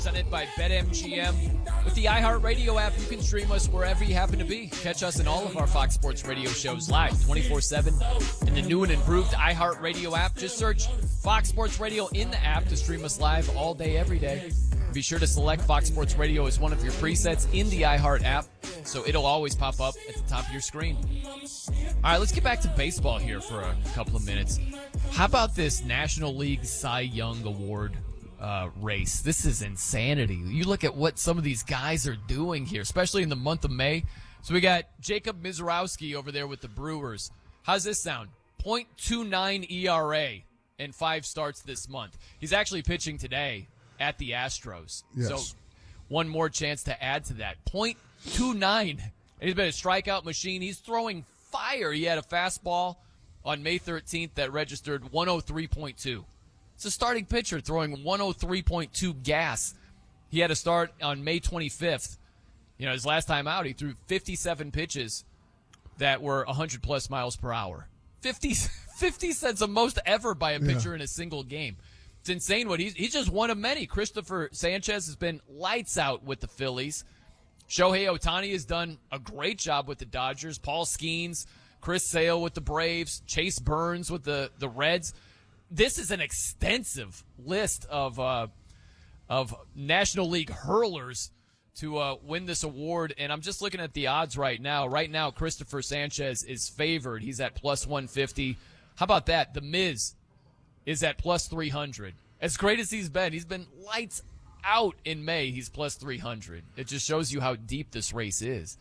Presented by BetMGM. With the iHeartRadio app, you can stream us wherever you happen to be. Catch us in all of our Fox Sports Radio shows live 24/7 in the new and improved iHeartRadio app. Just search Fox Sports Radio in the app to stream us live all day, every day. Be sure to select Fox Sports Radio as one of your presets in the iHeart app, so it'll always pop up at the top of your screen. All right, let's get back to baseball here for a couple of minutes. How about this National League Cy Young Award race? This is insanity. You look at what some of these guys are doing here, especially in the month of May. So we got Jacob Misiorowski over there with the Brewers. How's this sound? .29 ERA in 5 starts this month. He's actually pitching today at the Astros. Yes. So one more chance to add to that. .29. He's been a strikeout machine. He's throwing fire. He had a fastball on May 13th that registered 103.2. It's a starting pitcher throwing 103.2 gas. He had a start on May 25th. His last time out, he threw 57 pitches that were 100-plus miles per hour. 50 cents the most ever by a pitcher in a single game. It's insane what he's just one of many. Christopher Sanchez has been lights out with the Phillies. Shohei Ohtani has done a great job with the Dodgers. Paul Skeens, Chris Sale with the Braves, Chase Burns with the Reds. This is an extensive list of National League hurlers to win this award, and I'm just looking at the odds right now. Right now, Christopher Sanchez is favored. He's at plus 150. How about that? The Miz is at plus 300. As great as he's been lights out in May. He's plus 300. It just shows you how deep this race is.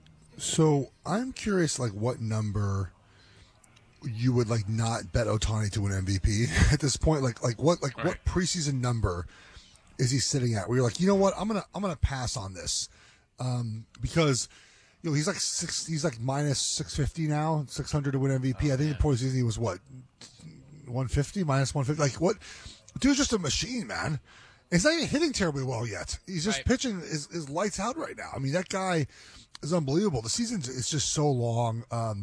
So I'm curious, what number you would not bet Ohtani to win MVP at this point? What preseason number is he sitting at? Where you're like, you know what, I'm gonna pass on this, because he's minus 650 now, 600 to win MVP. I think the preseason he was what, 150, minus 150. What? Dude's just a machine, man. He's not even hitting terribly well yet. He's just pitching is lights out right now. I mean, that guy is unbelievable. The season is just so long.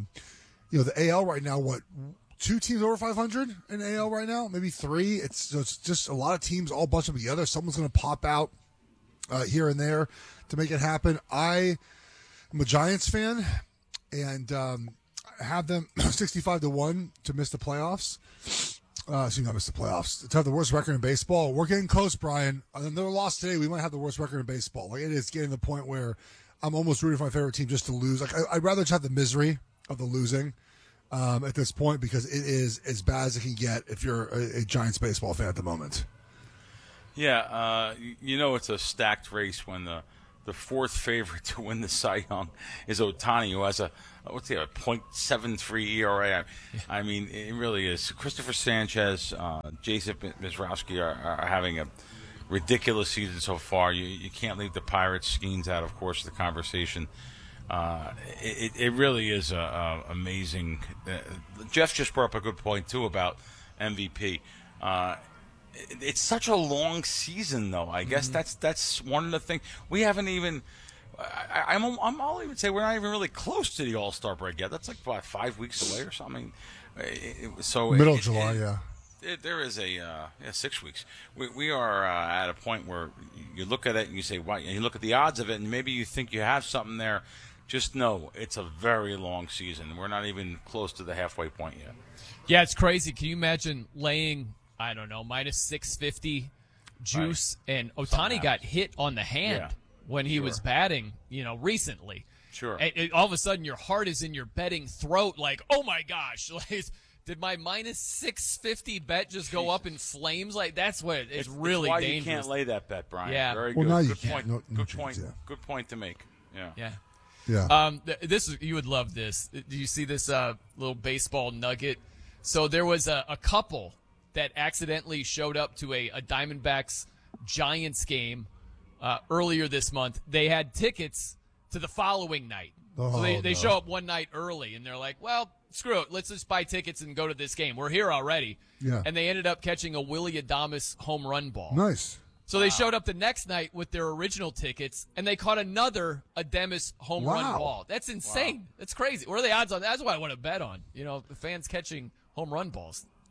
The AL right now, 2 teams over 500 in AL right now? Maybe 3. It's just a lot of teams all bunched up together. Someone's going to pop out here and there to make it happen. I am a Giants fan, and have them 65-1 to miss the playoffs. Not miss the playoffs. To have the worst record in baseball. We're getting close, Brian. Another loss today, we might have the worst record in baseball. It is getting to the point where I'm almost rooting for my favorite team just to lose. I'd rather just have the misery of the losing at this point, because it is as bad as it can get if you're a Giants baseball fan at the moment. Yeah, it's a stacked race when the fourth favorite to win the Cy Young is Ohtani, who has a .73 ERA. I mean, it really is. Christopher Sanchez, Jason Misiorowski are having a ridiculous season so far. You can't leave the Pirates Skeens out, of course, of the conversation. It really is amazing. Jeff just brought up a good point, too, about MVP. It's such a long season, though. I guess that's one of the things. We haven't even I'll even say we're not even really close to the All-Star break yet. That's about 5 weeks away or something. Middle of July, yeah. There is 6 weeks. We are at a point where you look at it and you say, "Wow!" And you look at the odds of it, and maybe you think you have something there. Just know it's a very long season. We're not even close to the halfway point yet. Yeah, it's crazy. Can you imagine laying, I don't know, minus 650 juice, and Ohtani got hit on the hand when he was batting, recently. Sure. And all of a sudden, your heart is in your betting throat, like, oh my gosh, did my minus 650 bet just go up in flames? That's what it's really why dangerous. You can't lay that bet, Brian. Yeah. Very well, good. Now you good can't. point. No good chance, point. yeah. Good point to make. Yeah. Yeah. You would love this. Do you see this little baseball nugget? So there was a couple that accidentally showed up to a Diamondbacks Giants game earlier this month. They had tickets to the following night. So they show up one night early, and they're like, well, screw it. Let's just buy tickets and go to this game. We're here already. Yeah. And they ended up catching a Willie Adames home run ball. Nice. So they showed up the next night with their original tickets, and they caught another Adames home run ball. That's insane. That's crazy. What are the odds on that? That's what I want to bet on. The fans catching home run balls.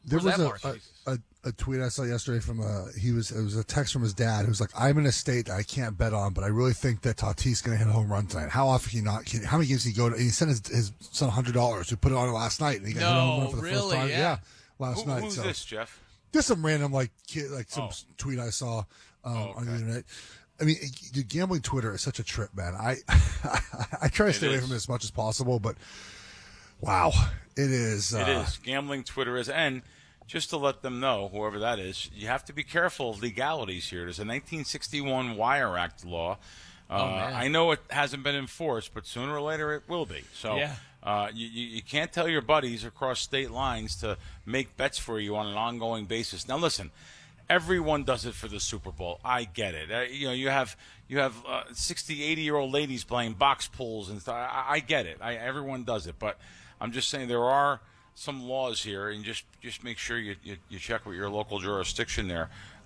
There Where's was that, Mark? a tweet I saw yesterday from it was a text from his dad who's like, I'm in a state that I can't bet on, but I really think that Tatis going to hit a home run tonight. How often how many games did he go to? And he sent his son $100 who put it on last night, and he got hit a home run for the first time. Yeah, last night. Who's so this, Jeff? just some random kid, some tweet I saw on the internet. I mean, dude, gambling Twitter is such a trip, man. I try to stay away from it as much as possible, but wow, it is. It is. Gambling Twitter is. And just to let them know, whoever that is, you have to be careful of legalities here. There's a 1961 Wire Act law. I know it hasn't been enforced, but sooner or later it will be. So you can't tell your buddies across state lines to make bets for you on an ongoing basis. Now, listen. Everyone does it for the Super Bowl. I get it. You have 60, 80-year-old ladies playing box pools and stuff. I get it. Everyone does it, but I'm just saying there are some laws here, and just make sure you check with your local jurisdiction there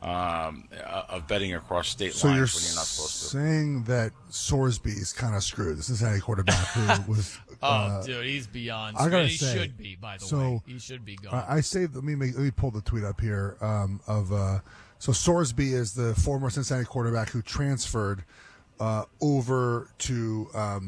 of betting across state lines when you're not supposed to. So you're saying that Sorsby is kind of screwed. The Cincinnati quarterback who was. Dude, he's beyond. I gotta he say, should be, by the way. He should be gone. I saved. Let me pull the tweet up here So Sorsby is the former Cincinnati quarterback who transferred over to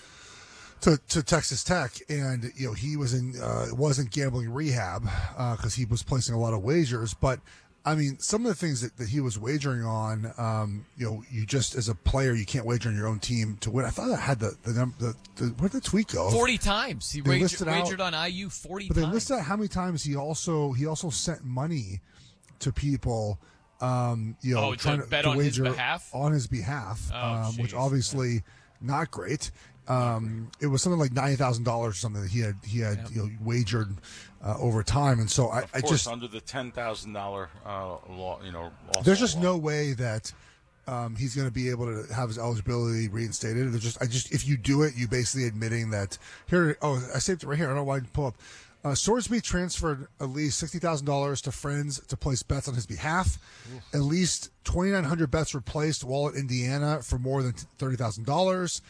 Texas Tech, and he was wasn't gambling rehab because he was placing a lot of wagers, but. I mean, some of the things that he was wagering on, you just as a player, you can't wager on your own team to win. I thought I had the where'd the tweet go? 40 times he wagered on IU 40 but times. They listed out how many times he also sent money to people, trying to bet on his behalf. On his behalf, which obviously not great. It was something like $90,000 or something that he had wagered over time, and so I just under the $10,000 law, there's just no way that he's going to be able to have his eligibility reinstated. If you do it, you basically admitting that here. Oh, I saved it right here. I don't know why I didn't pull up. Sorsby transferred at least $60,000 to friends to place bets on his behalf. Ooh. At least 2,900 bets were placed while at Indiana for more than $30,000.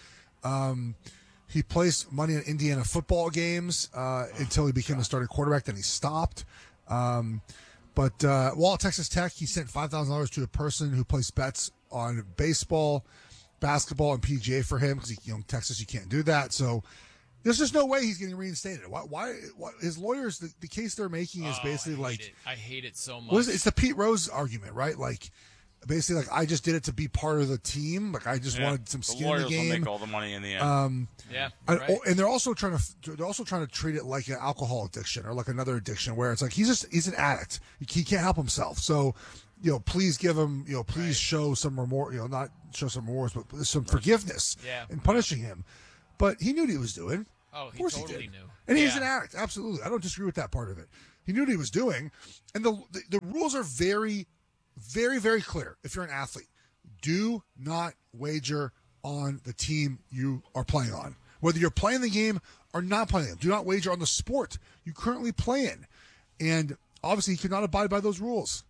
He placed money on Indiana football games until he became a starting quarterback. Then he stopped. But while at Texas Tech, he sent $5,000 to a person who placed bets on baseball, basketball, and PGA for him because Texas, you can't do that. So there's just no way he's getting reinstated. Why his lawyers? The case they're making is basically I hate it so much. It's the Pete Rose argument, right? Basically, I just did it to be part of the team. I just wanted some skin in the game. The lawyers will make all the money in the end. And they're also trying to treat it like an alcohol addiction or like another addiction, where it's like he's an addict. He can't help himself. So, please give him, please show some remorse. Not show some remorse, but some forgiveness in punishing him. But he knew what he was doing. Oh, of course totally he did. knew. And he's an addict. Absolutely, I don't disagree with that part of it. He knew what he was doing, and the rules are very, very, very clear. If you're an athlete, do not wager on the team you are playing on. Whether you're playing the game or not playing the game, do not wager on the sport you currently play in. And obviously, he could not abide by those rules.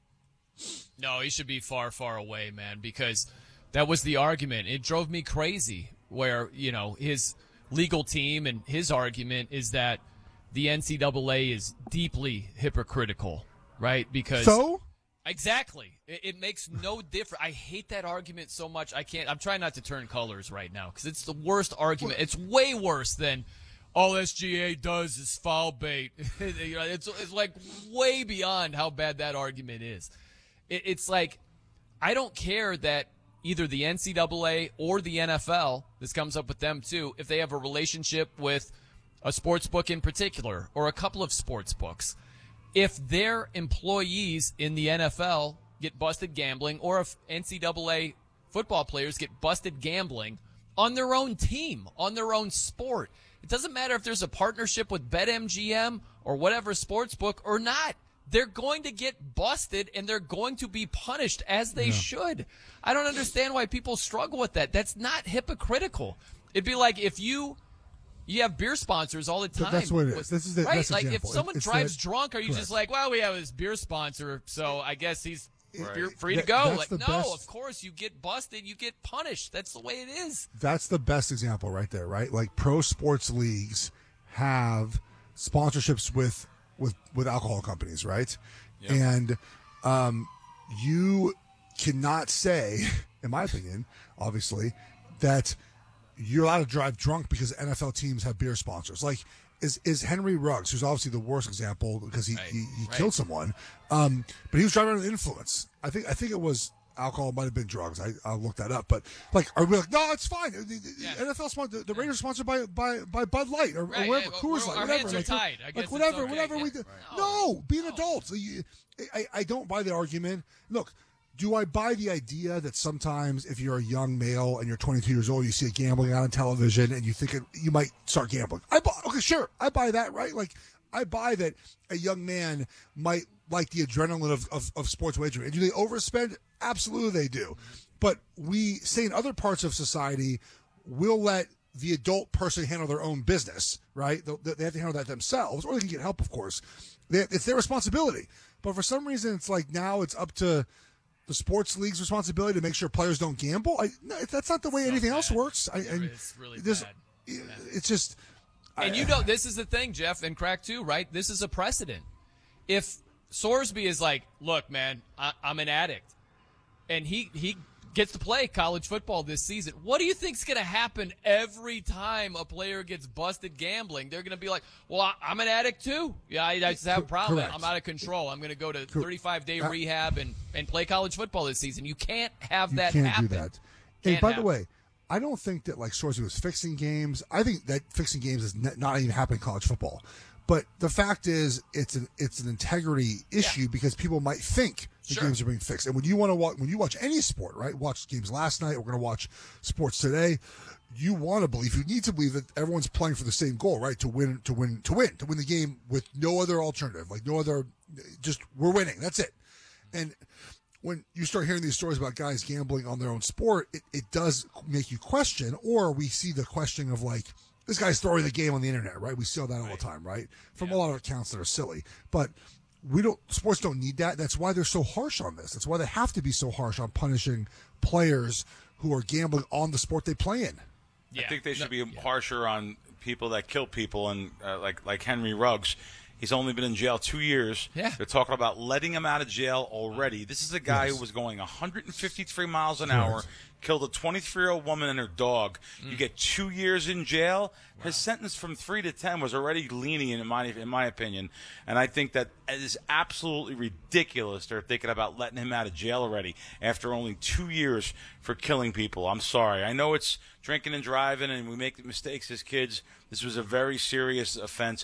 No, he should be far, far away, man, because that was the argument. It drove me crazy where, his legal team and his argument is that the NCAA is deeply hypocritical, right? Because exactly. It makes no difference. I hate that argument so much. I'm trying not to turn colors right now because it's the worst argument. It's way worse than all SGA does is foul bait. It's like way beyond how bad that argument is. It's like, I don't care that either the NCAA or the NFL, this comes up with them too, if they have a relationship with a sports book in particular or a couple of sports books. If their employees in the NFL get busted gambling, or if NCAA football players get busted gambling on their own team, on their own sport, it doesn't matter if there's a partnership with BetMGM or whatever sports book or not. They're going to get busted, and they're going to be punished as they should. I don't understand why people struggle with that. That's not hypocritical. It'd be like if you have beer sponsors all the time. That's what it is. This is the right. Best like example. If someone drives drunk, are you just like, well, we have this beer sponsor, so I guess he's free to go? Like, no, of course, you get busted, you get punished. That's the way it is. That's the best example right there, right? Like pro sports leagues have sponsorships with with alcohol companies, right? Yep. And you cannot say, in my opinion, obviously, that you're allowed to drive drunk because NFL teams have beer sponsors. Like, is Henry Ruggs, who's obviously the worst example because he killed someone, but he was driving under the influence. I think it was alcohol, it might have been drugs. I'll look that up. But like, are we like, no, it's fine. The NFL sponsor, the Raiders sponsored by Bud Light or whatever, Coors Light, our whatever. hands are tied. I guess whatever okay. we do. No, be an adult. So I don't buy the argument. Look. Do I buy the idea that sometimes if you're a young male and you're 22 years old, you see a gambling out on television and you think you might start gambling? Okay, sure. I buy that, right? Like, I buy that a young man might like the adrenaline of sports wagering. And do they overspend? Absolutely they do. But we say in other parts of society, we'll let the adult person handle their own business, right? They have to handle that themselves, or they can get help, of course. It's their responsibility. But for some reason, it's like now it's up to the sports league's responsibility to make sure players don't gamble. No, that's not the way anything else works. It's really bad. It's just. And this is the thing, Jeff, and Crack too, right? This is a precedent. If Sorsby is like, look, man, I'm an addict, and he gets to play college football this season, what do you think's going to happen every time a player gets busted gambling? They're going to be like, well, I'm an addict too. Yeah, I just have a problem. Correct. I'm out of control. I'm going to go to 35-day rehab and play college football this season. You can't have that happen. You can't do that. Hey, by the way, I don't think that like Sorsby was fixing games. I think that fixing games is not even happening in college football. But the fact is, it's an integrity issue because people might think the games are being fixed. And when you watch any sport, right? Watch games last night. We're going to watch sports today. You need to believe that everyone's playing for the same goal, right? To win the game with no other alternative, like no other. Just we're winning. That's it. And when you start hearing these stories about guys gambling on their own sport, it does make you question. Or we see the question of like, this guy's throwing the game on the internet, right? We see all that all the time, right? From a lot of accounts that are silly. But sports don't need that. That's why they're so harsh on this. That's why they have to be so harsh on punishing players who are gambling on the sport they play in. I think they should be harsher on people that kill people, and like Henry Ruggs. He's only been in jail 2 years. Yeah. They're talking about letting him out of jail already. This is a guy who was going 153 miles an hour, killed a 23-year-old woman and her dog. You get 2 years in jail. Wow. His sentence from 3 to 10 was already lenient, in my opinion. And I think that it is absolutely ridiculous they're thinking about letting him out of jail already after only 2 years for killing people. I'm sorry. I know it's drinking and driving, and we make mistakes as kids. This was a very serious offense.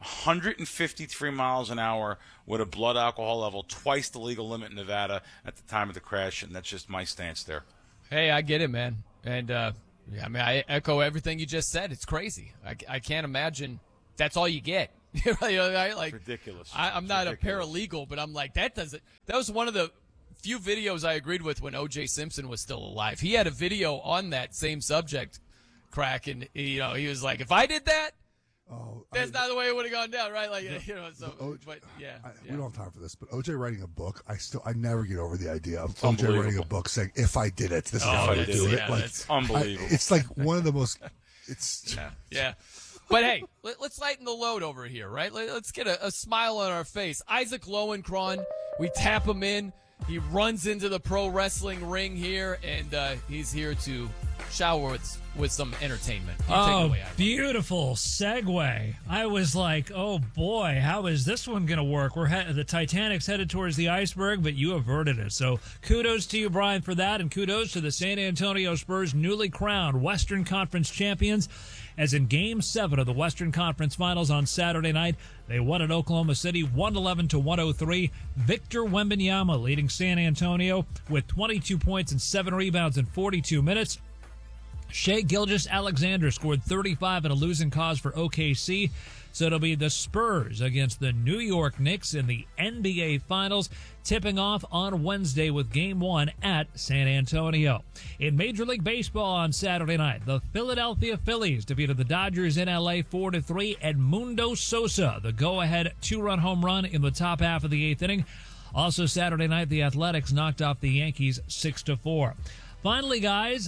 153 miles an hour with a blood alcohol level, twice the legal limit in Nevada at the time of the crash, and that's just my stance there. Hey, I get it, man. And, I echo everything you just said. It's crazy. I can't imagine that's all you get. Like, ridiculous. I'm not a paralegal, but I'm like, that was one of the few videos I agreed with when O.J. Simpson was still alive. He had a video on that same subject, Crack, and, he was like, if I did that, that's not the way it would have gone down, right? Like, we don't have time for this, but OJ writing a book, I never get over the idea of OJ writing a book saying, if I did it, this is how I do it. Yeah, like, it's unbelievable. It's like one of the most, yeah. But hey, let's lighten the load over here, right? Let's get a smile on our face. Isaac Lowenkron, we tap him in. He runs into the pro wrestling ring here, and he's here to shower with some entertainment. Take it away, beautiful segue. I was like, oh boy, how is this one going to work? The Titanic's headed towards the iceberg, but you averted it. So kudos to you, Brian, for that, and kudos to the San Antonio Spurs, newly crowned Western Conference champions, as in Game 7 of the Western Conference Finals on Saturday night, they won at Oklahoma City 111-103. Victor Wembanyama leading San Antonio with 22 points and 7 rebounds in 42 minutes. Shai Gilgeous-Alexander scored 35 in a losing cause for OKC. So it'll be the Spurs against the New York Knicks in the NBA Finals, tipping off on Wednesday with Game 1 at San Antonio. In Major League Baseball on Saturday night, the Philadelphia Phillies defeated the Dodgers in LA 4-3. Edmundo Sosa, the go-ahead 2-run home run in the top half of the 8th inning. Also Saturday night, the Athletics knocked off the Yankees 6-4. Finally, guys,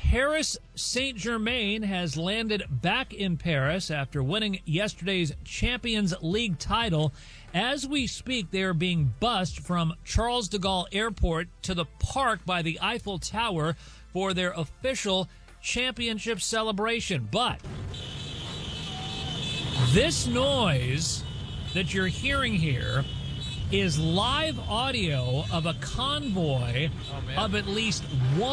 Paris Saint-Germain has landed back in Paris after winning yesterday's Champions League title. As we speak, they are being bussed from Charles de Gaulle Airport to the park by the Eiffel Tower for their official championship celebration. But this noise that you're hearing here is live audio of a convoy of at least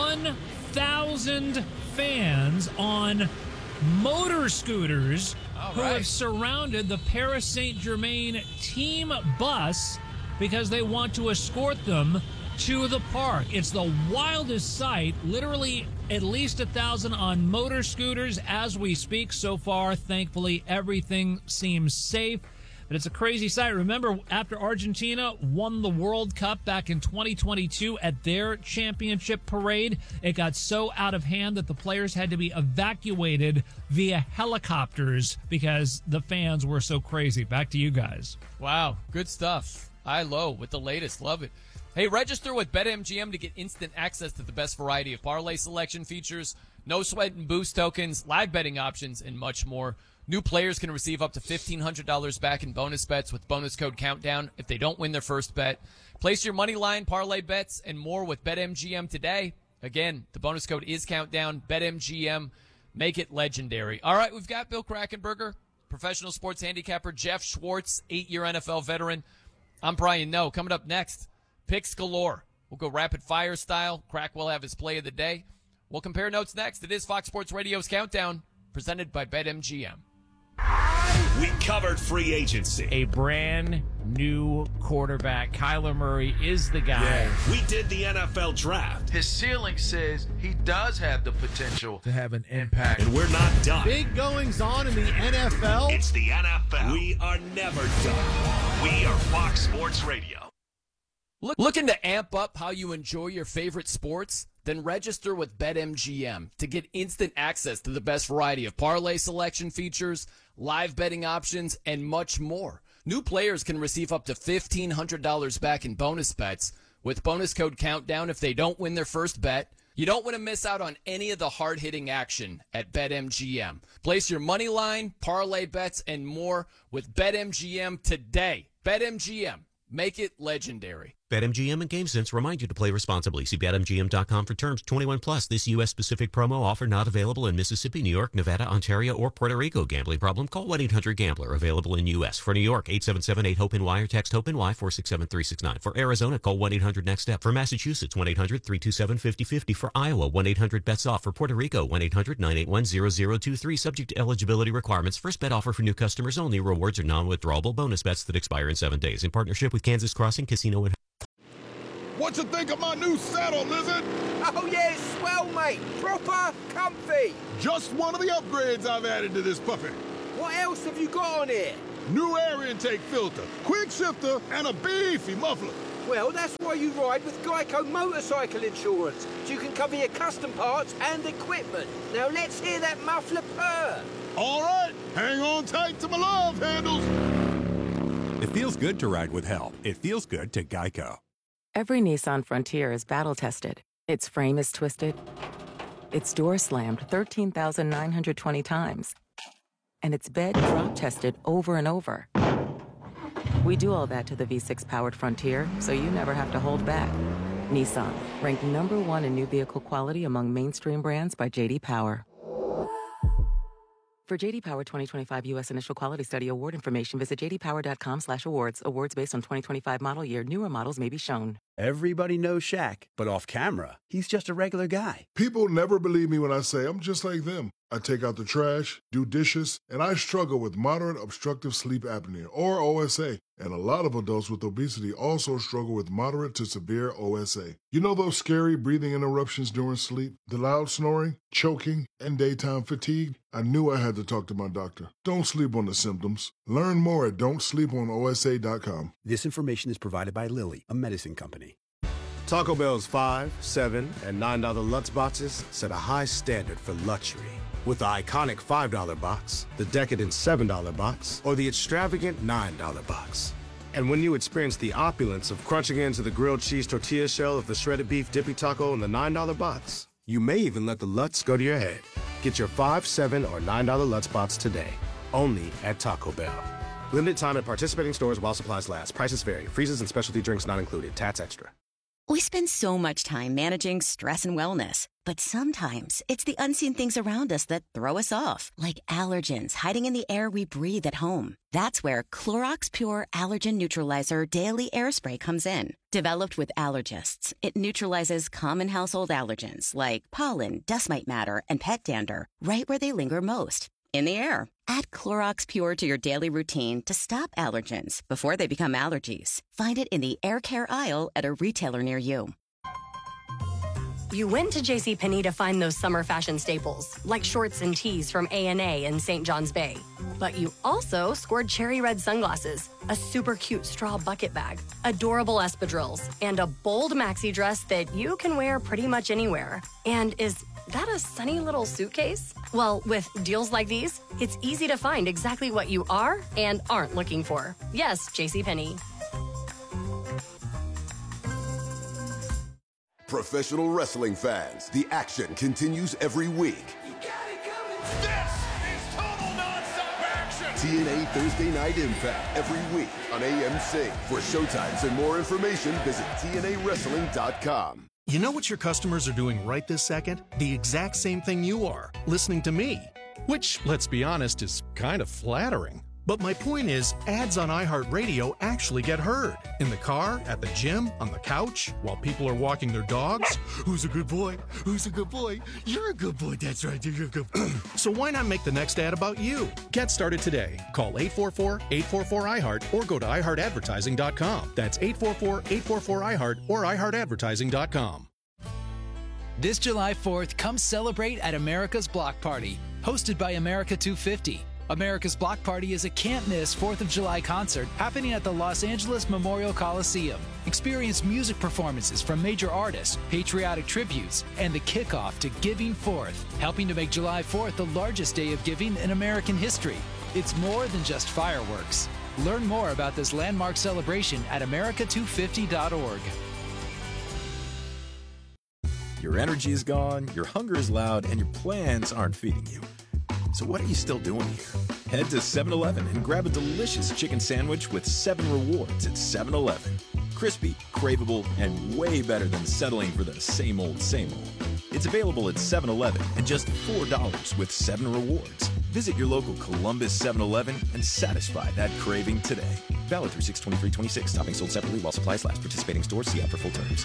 1,000 fans on motor scooters who have surrounded the Paris Saint-Germain team bus because they want to escort them to the park. It's the wildest sight. Literally at least 1,000 on motor scooters as we speak. So far, thankfully, everything seems safe. But it's a crazy sight. Remember, after Argentina won the World Cup back in 2022 at their championship parade, it got so out of hand that the players had to be evacuated via helicopters because the fans were so crazy. Back to you guys. Wow, good stuff. I-Lo with the latest. Love it. Hey, register with BetMGM to get instant access to the best variety of parlay selection features, no sweat and boost tokens, live betting options, and much more. New players can receive up to $1,500 back in bonus bets with bonus code COUNTDOWN if they don't win their first bet. Place your money line, parlay bets, and more with BetMGM today. Again, the bonus code is COUNTDOWN. BetMGM. Make it legendary. All right, we've got Bill Krackomberger, professional sports handicapper, Jeff Schwartz, 8-year NFL veteran. I'm Brian Noe. Coming up next, picks galore. We'll go rapid fire style. Crack will have his play of the day. We'll compare notes next. It is Fox Sports Radio's Countdown, presented by BetMGM. We covered free agency. A brand new quarterback. Kyler Murray is the guy. Yeah. We did the NFL draft. His ceiling says he does have the potential to have an impact. And we're not done. Big goings on in the NFL. It's the NFL. We are never done. We are Fox Sports Radio. Looking to amp up how you enjoy your favorite sports? Then register with BetMGM to get instant access to the best variety of parlay selection features, live betting options, and much more. New players can receive up to $1,500 back in bonus bets with bonus code COUNTDOWN if they don't win their first bet. You don't want to miss out on any of the hard-hitting action at BetMGM. Place your money line, parlay bets, and more with BetMGM today. BetMGM. Make it legendary. BetMGM and GameSense remind you to play responsibly. See BetMGM.com for terms. 21 plus. This U.S.-specific promo offer not available in Mississippi, New York, Nevada, Ontario, or Puerto Rico. Gambling problem? Call 1-800-GAMBLER. Available in U.S. For New York, 877-8-HOPE-NY or text HOPE-NY 467-369. For Arizona, call 1-800-NEXT-STEP. For Massachusetts, 1-800-327-5050. For Iowa, 1-800-BETS-OFF. For Puerto Rico, 1-800-981-0023. Subject to eligibility requirements. First bet offer for new customers only. Rewards are non-withdrawable bonus bets that expire in 7 days. In partnership with Kansas Crossing Casino and What you think of my new saddle, Lizard? Oh, yeah, it's swell, mate. Proper comfy. Just one of the upgrades I've added to this puppy. What else have you got on here? New air intake filter, quick shifter, and a beefy muffler. Well, that's why you ride with Geico Motorcycle Insurance, so you can cover your custom parts and equipment. Now let's hear that muffler purr. All right, hang on tight to my love handles. It feels good to ride with help. It feels good to Geico. Every Nissan Frontier is battle-tested. Its frame is twisted. Its door slammed 13,920 times. And its bed drop-tested over and over. We do all that to the V6-powered Frontier, so you never have to hold back. Nissan, ranked #1 in new vehicle quality among mainstream brands by J.D. Power. For J.D. Power 2025 U.S. Initial Quality Study award information, visit jdpower.com/awards. Awards based on 2025 model year. Newer models may be shown. Everybody knows Shaq, but off camera, he's just a regular guy. People never believe me when I say I'm just like them. I take out the trash, do dishes, and I struggle with moderate obstructive sleep apnea, or OSA. And a lot of adults with obesity also struggle with moderate to severe OSA. You know those scary breathing interruptions during sleep, the loud snoring, choking, and daytime fatigue? I knew I had to talk to my doctor. Don't sleep on the symptoms. Learn more at don'tsleeponosa.com. This information is provided by Lilly, a medicine company. Taco Bell's $5, $7, and $9 Lutz boxes set a high standard for luxury. With the iconic $5 box, the decadent $7 box, or the extravagant $9 box. And when you experience the opulence of crunching into the grilled cheese tortilla shell of the shredded beef dippy taco in the $9 box, You may even let the Lutz go to your head. Get your $5, $7, or $9 Lutz bots today, only at Taco Bell. Limited time at participating stores while supplies last. Prices vary. Freezes and specialty drinks not included. Tats extra. We spend so much time managing stress and wellness, but sometimes it's the unseen things around us that throw us off, like allergens hiding in the air we breathe at home. That's where Clorox Pure Allergen Neutralizer Daily Air Spray comes in. Developed with allergists, it neutralizes common household allergens like pollen, dust mite matter, and pet dander right where they linger most, in the air. Add Clorox Pure to your daily routine to stop allergens before they become allergies. Find it in the air care aisle at a retailer near you. You went to JCPenney to find those summer fashion staples, like shorts and tees from A&A in St. John's Bay. But you also scored cherry red sunglasses, a super cute straw bucket bag, adorable espadrilles, and a bold maxi dress that you can wear pretty much anywhere. And is that a sunny little suitcase? Well, with deals like these, it's easy to find exactly what you are and aren't looking for. Yes, JCPenney. Professional wrestling fans, the action continues every week. This is total nonstop action. TNA Thursday Night Impact every week on AMC. For showtimes and more information, visit TNAWrestling.com. You know what your customers are doing right this second? The exact same thing you are, listening to me. Which, let's be honest, is kind of flattering. But my point is, ads on iHeartRadio actually get heard. In the car, at the gym, on the couch, while people are walking their dogs. Who's a good boy? Who's a good boy? You're a good boy. That's right. You're a good boy. So why not make the next ad about you? Get started today. Call 844-844-iHeart or go to iHeartAdvertising.com. That's 844-844-iHeart or iHeartAdvertising.com. This July 4th, come celebrate at America's Block Party, hosted by America 250. America's Block Party is a can't-miss 4th of July concert happening at the Los Angeles Memorial Coliseum. Experience music performances from major artists, patriotic tributes, and the kickoff to Giving Forth, helping to make July 4th the largest day of giving in American history. It's more than just fireworks. Learn more about this landmark celebration at america250.org. Your energy is gone, your hunger is loud, and your plans aren't feeding you. So what are you still doing here? Head to 7-Eleven and grab a delicious chicken sandwich with 7 rewards at 7-Eleven. Crispy, craveable, and way better than settling for the same old, same old. It's available at 7-Eleven and just $4 with 7 rewards. Visit your local Columbus 7-Eleven and satisfy that craving today. Valid through 6/23/26. Toppings sold separately while supplies last. Participating stores, see app for full terms.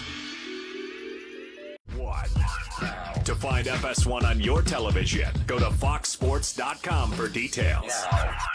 To find FS1 on your television, go to foxsports.com for details.